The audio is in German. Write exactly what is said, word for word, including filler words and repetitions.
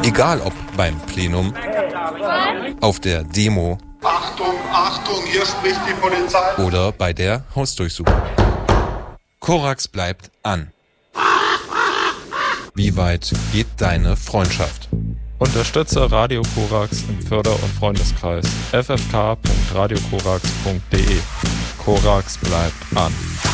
Egal ob beim Plenum, auf der Demo, Achtung, Achtung, hier spricht die Polizei. Oder bei der Hausdurchsuchung. Korax bleibt an. Wie weit geht deine Freundschaft? Unterstütze Radio Korax im Förder- und Freundeskreis f f k punkt radio korax punkt d e. Korax bleibt an.